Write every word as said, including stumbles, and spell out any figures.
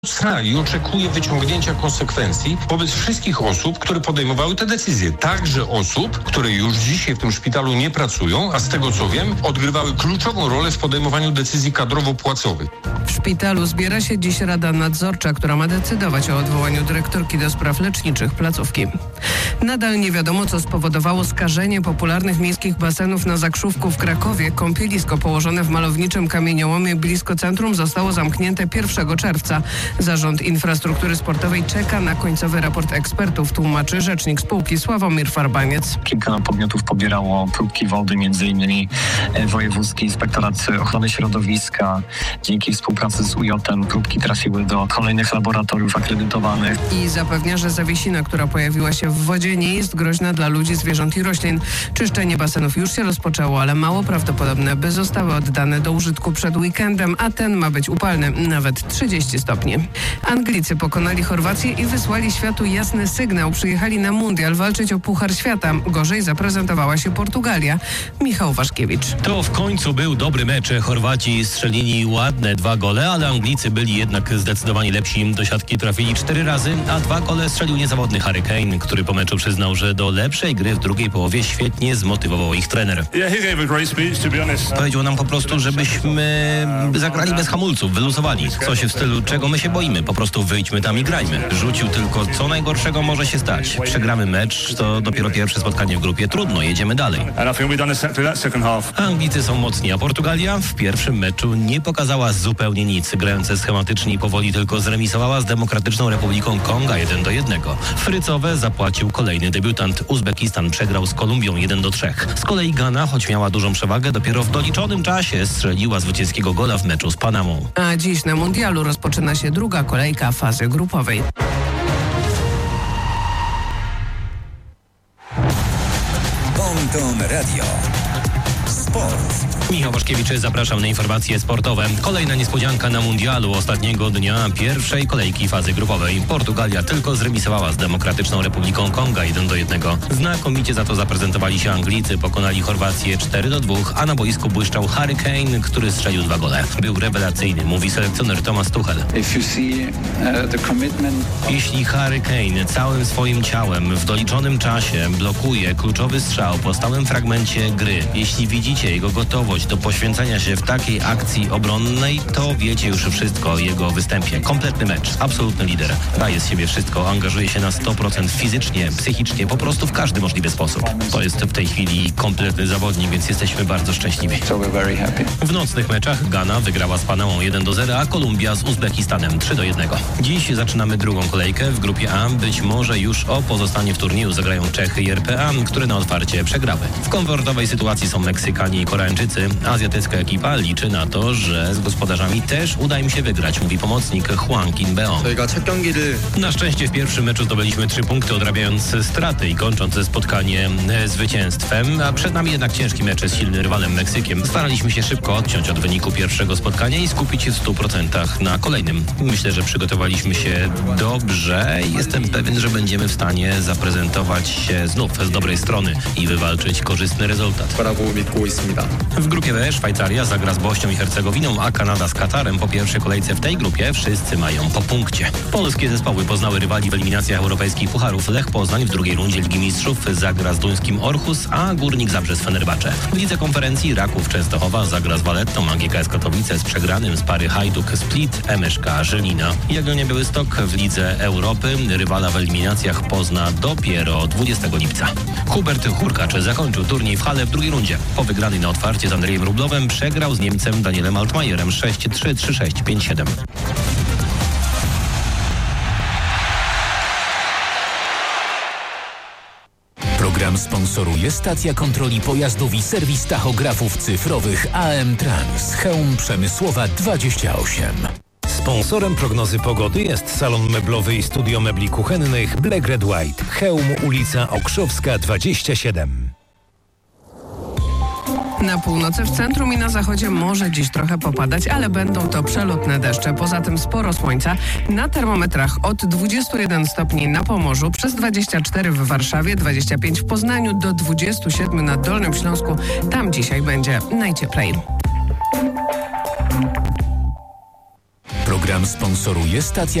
I oczekuje wyciągnięcia konsekwencji wobec wszystkich osób, które podejmowały te decyzje. Także osób, które już dzisiaj w tym szpitalu nie pracują, a z tego co wiem, odgrywały kluczową rolę w podejmowaniu decyzji kadrowo-płacowych. W szpitalu zbiera się dziś Rada Nadzorcza, która ma decydować o odwołaniu dyrektorki do spraw leczniczych placówki. Nadal nie wiadomo, co spowodowało skażenie popularnych miejskich basenów na Zakrzówku w Krakowie. Kąpielisko położone w malowniczym kamieniołomie blisko centrum zostało zamknięte pierwszego czerwca. Zarząd Infrastruktury Sportowej czeka na końcowy raport ekspertów, tłumaczy rzecznik spółki Sławomir Farbaniec. Kilka podmiotów pobierało próbki wody, między innymi Wojewódzki Inspektorat Ochrony Środowiska. Dzięki współpracy z U J em próbki trafiły do kolejnych laboratoriów akredytowanych. I zapewnia, że zawiesina, która pojawiła się w wodzie, nie jest groźna dla ludzi, zwierząt i roślin. Czyszczenie basenów już się rozpoczęło, ale mało prawdopodobne, by zostały oddane do użytku przed weekendem, a ten ma być upalny, nawet trzydzieści stopni. Anglicy pokonali Chorwację i wysłali światu jasny sygnał. Przyjechali na mundial walczyć o Puchar Świata. Gorzej zaprezentowała się Portugalia. Michał Waszkiewicz. To w końcu był dobry mecz. Chorwaci strzelili ładne dwa gole, ale Anglicy byli jednak zdecydowanie lepsi. Do siatki trafili cztery razy, a dwa gole strzelił niezawodny Harry Kane, który po meczu przyznał, że do lepszej gry w drugiej połowie świetnie zmotywował ich trener. Powiedział nam po prostu, żebyśmy zagrali bez hamulców, wyluzowali. Coś w stylu, czego my się boimy, po prostu wyjdźmy tam i grajmy. Rzucił tylko, co najgorszego może się stać. Przegramy mecz, to dopiero pierwsze spotkanie w grupie. Trudno, jedziemy dalej. Anglicy są mocni, a Portugalia w pierwszym meczu nie pokazała zupełnie nic. Grając schematycznie i powoli tylko zremisowała z Demokratyczną Republiką Konga jeden do jednego. Frycowe zapłacił kolejny debiutant. Uzbekistan przegrał z Kolumbią jeden do trzech. Z kolei Ghana, choć miała dużą przewagę, dopiero w doliczonym czasie strzeliła zwycięskiego gola w meczu z Panamą. A dziś na mundialu rozpoczyna się druga kolejka fazy grupowej. Ponton Radio. Sport. Michał Waszkiewicz, zapraszam na informacje sportowe. Kolejna niespodzianka na mundialu ostatniego dnia pierwszej kolejki fazy grupowej. Portugalia tylko zremisowała z Demokratyczną Republiką Konga jeden do jednego. Znakomicie za to zaprezentowali się Anglicy, pokonali Chorwację cztery do dwóch, a na boisku błyszczał Harry Kane, który strzelił dwa gole. Był rewelacyjny, mówi selekcjoner Thomas Tuchel. Jeśli Harry Kane całym swoim ciałem w doliczonym czasie blokuje kluczowy strzał po stałym fragmencie gry, jeśli widzicie jego gotowość do poświęcenia się w takiej akcji obronnej, to wiecie już wszystko o jego występie. Kompletny mecz, absolutny lider. Daje z siebie wszystko, angażuje się na sto procent fizycznie, psychicznie, po prostu w każdy możliwy sposób. To jest w tej chwili kompletny zawodnik, więc jesteśmy bardzo szczęśliwi. W nocnych meczach Ghana wygrała z Panamą jeden do zera, a Kolumbia z Uzbekistanem trzy do jednego. Dziś zaczynamy drugą kolejkę. W grupie A być może już o pozostanie w turnieju zagrają Czechy i R P A, które na otwarcie przegrały. W komfortowej sytuacji są Meksykanie i Koreańczycy. Azjatycka ekipa liczy na to, że z gospodarzami też uda im się wygrać, mówi pomocnik Hwang In-beom. Na szczęście w pierwszym meczu zdobyliśmy trzy punkty, odrabiając straty i kończąc spotkanie zwycięstwem, a przed nami jednak ciężki mecz z silnym rywalem Meksykiem. Staraliśmy się szybko odciąć od wyniku pierwszego spotkania i skupić się w stu procentach na kolejnym. Myślę, że przygotowaliśmy się dobrze i jestem pewien, że będziemy w stanie zaprezentować się znów z dobrej strony i wywalczyć korzystny rezultat. W grupie B Szwajcaria zagra z Bośnią i Hercegowiną, a Kanada z Katarem. Po pierwszej kolejce w tej grupie wszyscy mają po punkcie. Polskie zespoły poznały rywali w eliminacjach europejskich pucharów. Lech Poznań w drugiej rundzie Ligi Mistrzów zagra z duńskim Orhus, a Górnik Zabrze z Fenerbahce. W lidze konferencji Raków Częstochowa zagra z Valettą, a G K S Katowice z przegranym z pary Hajduk Split, M S K Żylina. Jagiellonia Białystok w Lidze Europy rywala w eliminacjach pozna dopiero dwudziestego lipca. Hubert Hurkacz zakończył turniej w Halle w drugiej rundzie. Po wygranej na otwarcie z Andrzejem Rublowem przegrał z Niemcem Danielem Altmajerem sześć trzy, trzy sześć, pięć siedem. Program sponsoruje stacja kontroli pojazdów i serwis tachografów cyfrowych A M Trans. Chełm Przemysłowa dwadzieścia osiem. Sponsorem prognozy pogody jest salon meblowy i studio mebli kuchennych Black Red White. Chełm, ulica Okrzowska dwadzieścia siedem. Na północy, w centrum i na zachodzie może dziś trochę popadać, ale będą to przelotne deszcze. Poza tym sporo słońca. Na termometrach od dwudziestu jeden stopni na Pomorzu, przez dwadzieścia cztery w Warszawie, dwadzieścia pięć w Poznaniu, do dwudziestu siedmiu na Dolnym Śląsku. Tam dzisiaj będzie najcieplej. Program Program sponsoruje stacja